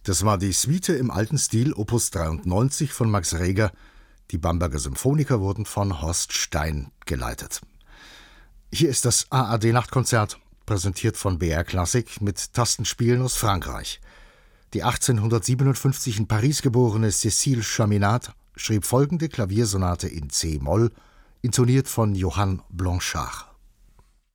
Das war die Suite im alten Stil Opus 93 von Max Reger. Die Bamberger Symphoniker wurden von Horst Stein geleitet. Hier ist das ARD-Nachtkonzert, präsentiert von BR Classic mit Tastenspielen aus Frankreich. Die 1857 in Paris geborene Cécile Chaminade schrieb folgende Klaviersonate in C-Moll, intoniert von Johann Blanchard.